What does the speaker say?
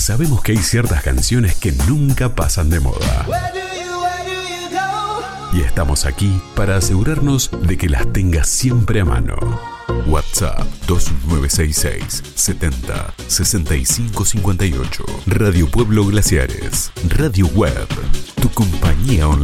sabemos que hay ciertas canciones que nunca pasan de moda. Y estamos aquí para asegurarnos de que las tengas siempre a mano. WhatsApp 2966 70 65 58. Radio Pueblo Glaciares. Radio Web. Tu compañía online.